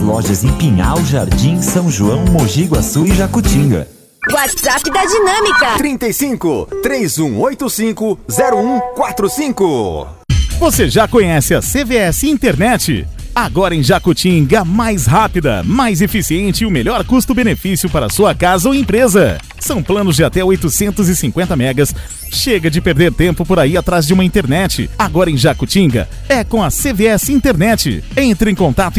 lojas em Pinhal, Jardim, São João, Mogi Guaçu e Jacutinga. WhatsApp da Dinâmica 35 3185 0145. Você já conhece a CVS Internet? Agora em Jacutinga, mais rápida, mais eficiente e o melhor custo-benefício para sua casa ou empresa. São planos de até 850 megas. Chega de perder tempo por aí atrás de uma internet. Agora em Jacutinga, é com a CVS Internet. Entre em contato